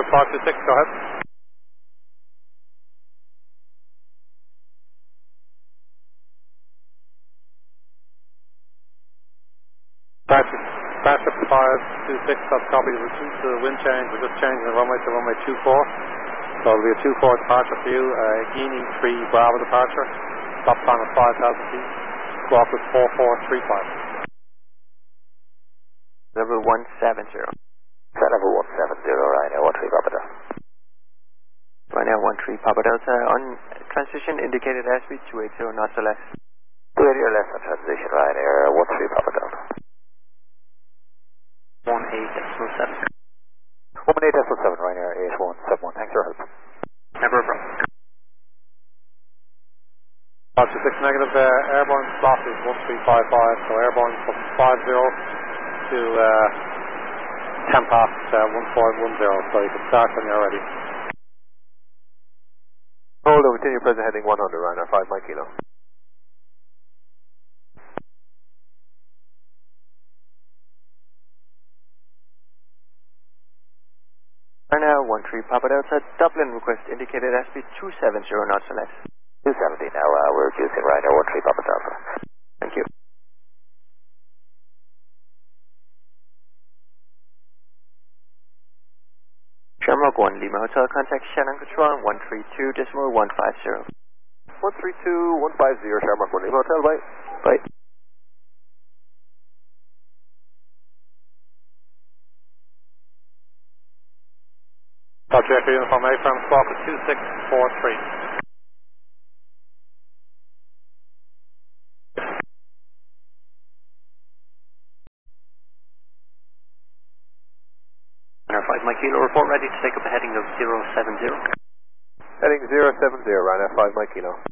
Spark 26, go ahead. Starship 526, that's copy. The wind change, we're just changing the runway to runway 24. So it'll be a 24 departure for you. Guinea 3 Bravo departure. Stop time at 5,000 feet. Squawk is 4435. Level 170. Level 170, Ryanair 13 Papa Delta. Ryanair 13 Papa Delta. On transition indicated airspeed 280 knots or less. 280 or less on transition, Ryanair 13 Papa Delta. 18.7. 18.7, Ryanair 8171. Thanks for your help. Never a problem. Spark 26 negative, airborne slot is 1355, so airborne from 50 to 10 past 1510, so you can start when you're ready. Hold on, continue present heading 100, Ryanair 5 Mike Kilo. Ryanair 13 Papa Delta, Dublin request indicated airspeed 270 knots or less. 270 now, we're reducing Ryanair 13 Papa Delta. Thank you. Shamrock 1 Lima Hotel, contact Shannon Control 132.150. 132.150, Shamrock 1 Lima Hotel, bye. Bye. Roger, Echo Uniform A from Squawk 2643. Ryanair 5 Mike Kilo, report ready to take up a heading of 070. Heading 070, Ryanair 5 Mike Kilo.